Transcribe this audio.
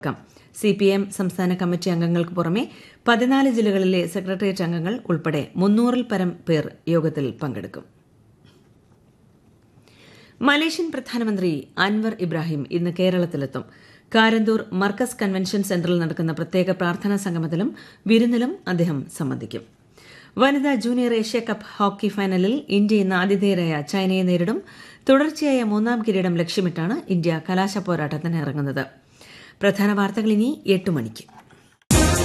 CPM സംസ്ഥാന committee അംഗങ്ങൾക്ക് പുറമെ 14 ജില്ലകളിലെ സെക്രട്ടേറിയറ്റ് അംഗങ്ങൾ ഉൾപ്പെടെ 300-ൽ പരം പേർ യോഗത്തിൽ പങ്കെടുക്കും. മലേഷ്യൻ പ്രധാനമന്ത്രി അൻവർ ഇബ്രാഹിം ഇന്ന് കേരളത്തിലെത്തും. കാരന്തൂർ മർക്കസ് കൺവെൻഷൻ സെന്ററിൽ നടക്കുന്ന പ്രത്യേക പ്രാർത്ഥനാ സംഗമത്തിലും വിരുന്നിലും അദ്ദേഹം സംബന്ധിക്കും. വനിതാ ജൂനിയർ ഏഷ്യാകപ്പ് ഹോക്കി ഫൈനലിൽ ഇന്ത്യ ഇന്ന് ആതിഥേയരായ ചൈനയെ നേരിടും. തുടർച്ചയായ 3ാം കിരീടം ലക്ഷ്യമിട്ടാണ് ഇന്ത്യ കലാശപ്പോരാട്ടത്തിന് ഇറങ്ങുന്നത്. പ്രധാന വാർത്തകൾ ഇനി 8 മണിക്ക്.